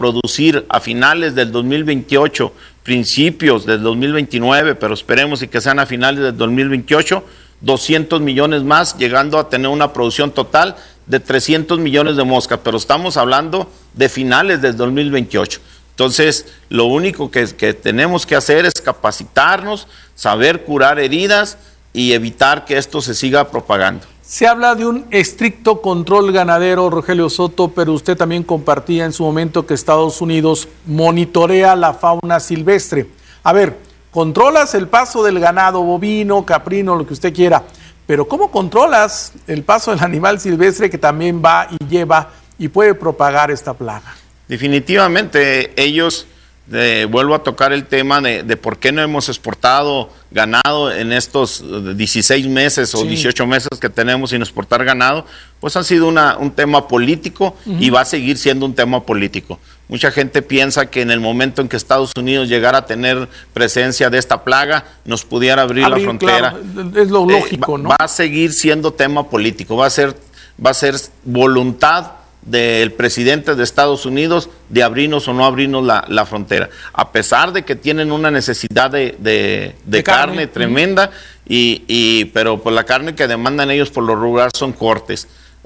producir a finales del 2028, principios del 2029, pero esperemos y que sean a finales del 2028, 200 millones más, llegando a tener una producción total de 300 millones de moscas, pero estamos hablando de finales del 2028. Entonces, lo único que tenemos que hacer es capacitarnos, saber curar heridas y evitar que esto se siga propagando. Se habla de un estricto control ganadero, Rogelio Soto, pero usted también compartía en su momento que Estados Unidos monitorea la fauna silvestre. A ver, controlas el paso del ganado bovino, caprino, lo que usted quiera, pero ¿cómo controlas el paso del animal silvestre que también va y lleva y puede propagar esta plaga? Definitivamente ellos, vuelvo a tocar el tema de por qué no hemos exportado ganado en estos 16 meses o 18 meses que tenemos sin exportar ganado, pues ha sido un tema político y va a seguir siendo un tema político. Mucha gente piensa que en el momento en que Estados Unidos llegara a tener presencia de esta plaga, nos pudiera abrir la frontera. Claro, es lo lógico, ¿no? Va a seguir siendo tema político, va a ser voluntad del presidente de Estados Unidos de abrirnos o no abrirnos la frontera, a pesar de que tienen una necesidad de carne tremenda, pero pues la carne que demandan ellos por lo regular son cortes.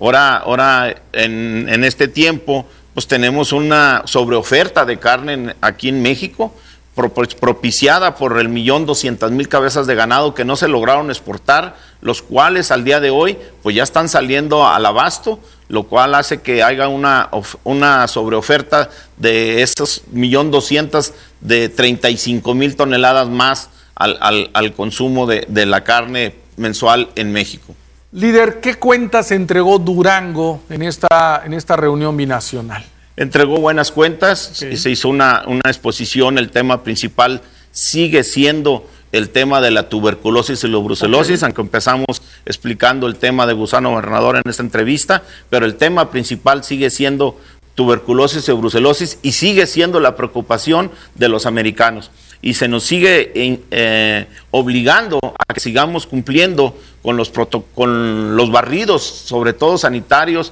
Ahora en este tiempo pues tenemos una sobreoferta de carne aquí en México, propiciada por 1.200.000 cabezas de ganado que no se lograron exportar, los cuales al día de hoy pues ya están saliendo al abasto, lo cual hace que haya una sobreoferta de esos 1.200.000 de 35.000 toneladas más al consumo de la carne mensual en México. Líder, ¿qué cuentas entregó Durango en esta reunión binacional? Entregó buenas cuentas, y se hizo una exposición. El tema principal sigue siendo el tema de la tuberculosis y la brucelosis, aunque empezamos explicando el tema de gusano gobernador en esta entrevista, pero el tema principal sigue siendo tuberculosis y brucelosis y sigue siendo la preocupación de los americanos. Y se nos sigue obligando a que sigamos cumpliendo con los barridos, sobre todo sanitarios,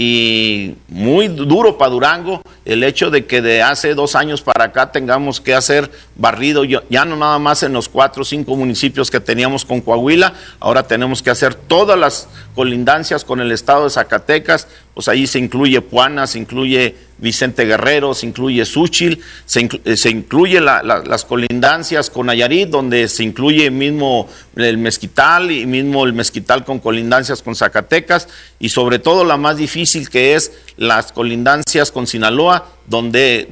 y muy duro para Durango el hecho de que de hace 2 años para acá tengamos que hacer barrido, ya no nada más en los 4 o 5 municipios que teníamos con Coahuila, ahora tenemos que hacer todas las colindancias con el estado de Zacatecas, pues ahí se incluye Puana, se incluye Vicente Guerrero, se incluye Xúchitl, se incluye las colindancias con Nayarit, donde se incluye mismo el Mezquital y mismo el Mezquital con colindancias con Zacatecas, y sobre todo la más difícil que es las colindancias con Sinaloa, donde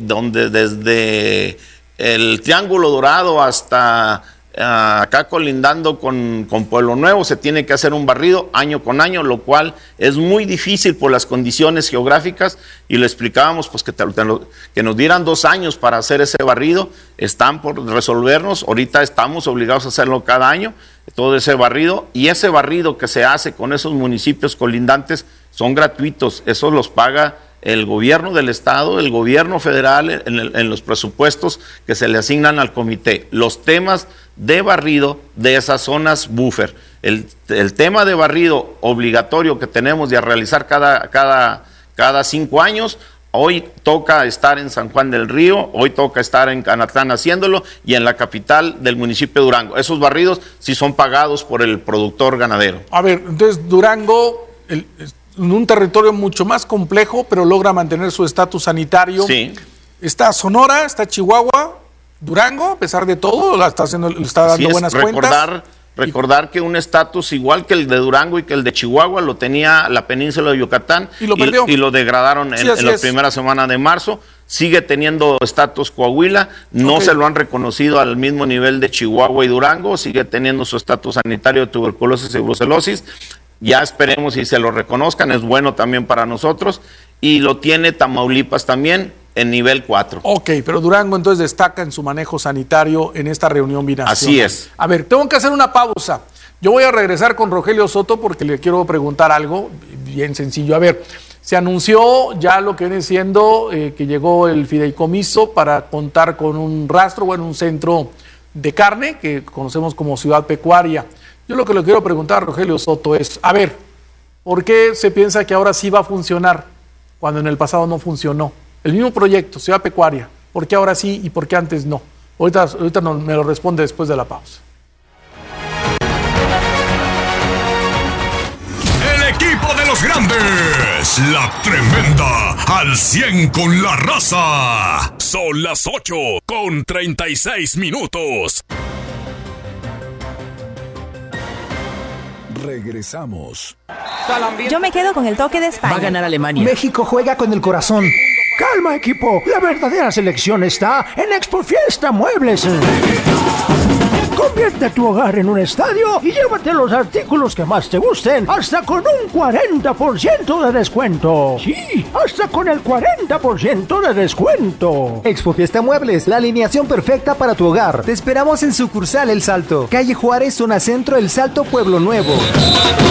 desde el Triángulo Dorado hasta acá colindando con Pueblo Nuevo se tiene que hacer un barrido año con año, lo cual es muy difícil por las condiciones geográficas, y le explicábamos pues que nos dieran 2 años para hacer ese barrido. Están por resolvernos, ahorita estamos obligados a hacerlo cada año, todo ese barrido, y ese barrido que se hace con esos municipios colindantes son gratuitos, esos los paga el gobierno del estado, el gobierno federal en los presupuestos que se le asignan al comité. Los temas de barrido de esas zonas buffer, el tema de barrido obligatorio que tenemos de realizar cada 5 años, hoy toca estar en San Juan del Río, hoy toca estar en Canatlán haciéndolo, y en la capital del municipio de Durango. Esos barridos sí son pagados por el productor ganadero. A ver, entonces Durango, en un territorio mucho más complejo, pero logra mantener su estatus sanitario. Sí. Está Sonora, está Chihuahua, Durango, a pesar de todo, está dando buenas cuentas. Recordar que un estatus igual que el de Durango y que el de Chihuahua lo tenía la península de Yucatán y lo perdió. Y lo degradaron en la primera semana de marzo. Sigue teniendo estatus Coahuila, no se lo han reconocido al mismo nivel de Chihuahua y Durango, sigue teniendo su estatus sanitario de tuberculosis y brucelosis. Ya esperemos y se lo reconozcan, es bueno también para nosotros, y lo tiene Tamaulipas también en nivel 4. Ok, pero Durango entonces destaca en su manejo sanitario en esta reunión binacional. Así es. A ver, tengo que hacer una pausa. Yo voy a regresar con Rogelio Soto porque le quiero preguntar algo bien sencillo. A ver, se anunció ya lo que viene siendo que llegó el fideicomiso para contar con un rastro, un centro de carne que conocemos como Ciudad Pecuaria. Yo lo que le quiero preguntar a Rogelio Soto es, a ver, ¿por qué se piensa que ahora sí va a funcionar cuando en el pasado no funcionó? el mismo proyecto, Ciudad Pecuaria. ¿Por qué ahora sí y por qué antes no? Ahorita me lo responde después de la pausa. El equipo de los grandes, la tremenda, al 100 con la raza. Son las 8:36. Regresamos. Yo me quedo con el toque de España. Va a ganar Alemania. México juega con el corazón. Calma, equipo. La verdadera selección está en Expo Fiesta Muebles. Convierte tu hogar en un estadio y llévate los artículos que más te gusten, hasta con un 40% de descuento. Sí, hasta con el 40% de descuento. Expo Fiesta Muebles, la alineación perfecta para tu hogar. Te esperamos en sucursal El Salto, calle Juárez, zona centro, El Salto, Pueblo Nuevo.